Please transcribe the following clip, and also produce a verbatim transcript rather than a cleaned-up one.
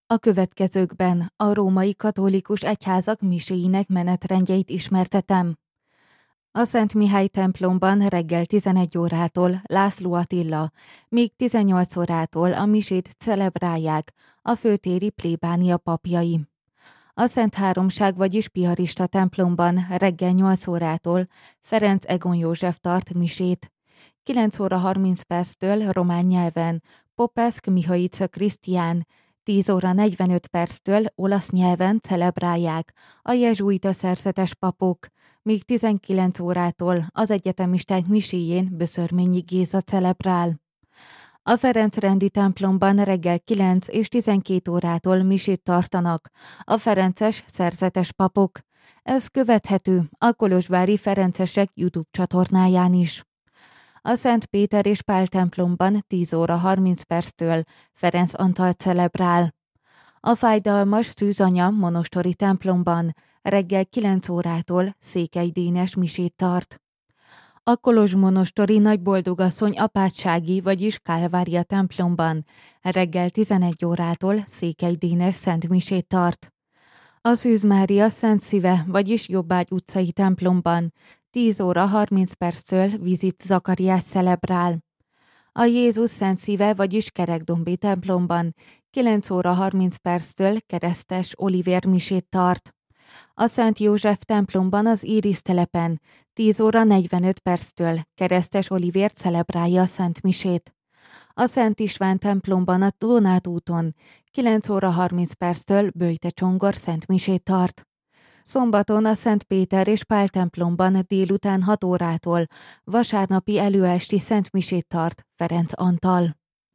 A következőkben a római katolikus egyházak miséinek menetrendjeit ismertetem. A Szent Mihály templomban reggel tizenegy órától László Attila, míg tizennyolc órától a misét celebrálják a főtéri plébánia papjai. A Szent Háromság, vagyis Piarista templomban reggel nyolc órától Ferenc Egon József tart misét. kilenc óra harminc perctől román nyelven Popescu Mihaica Krisztián, tíz óra negyvenöt perctől olasz nyelven celebrálják a jezsuita szerzetes papok, míg tizenkilenc órától az egyetemisták miséjén Böszörményi Géza celebrál. A Ferencrendi templomban reggel kilenc és tizenkét órától misét tartanak a ferences szerzetes papok. Ez követhető a kolozsvári ferencesek YouTube csatornáján is. A Szent Péter és Pál templomban tíz óra harminc perctől Ferenc Antal celebrál. A Fájdalmas Szűzanya monostori templomban reggel kilenc órától Székely Dénes misét tart. A kolozsmonostori Nagyboldogasszony apátsági, vagyis Kálvária templomban reggel tizenegy órától Székely Dénes szentmisét tart. A Szűz Mária Szent Szíve, vagyis Jobbágy utcai templomban tíz óra harminc perctől Vizit Zakariás celebrál. A Jézus Szent Szíve, vagyis Kerekdombi templomban kilenc óra harminc perctől Keresztes Olivér misét tart. A Szent József templomban az Íris telepen tíz óra negyvenöt perctől Keresztes Olivér celebrálja a Szent Misét. A Szent István templomban a Donát úton kilenc óra harminc perctől Böjte Csongor Szent Misét tart. Szombaton a Szent Péter és Pál templomban délután hat órától vasárnapi előesti Szent Misét tart Ferenc Antal.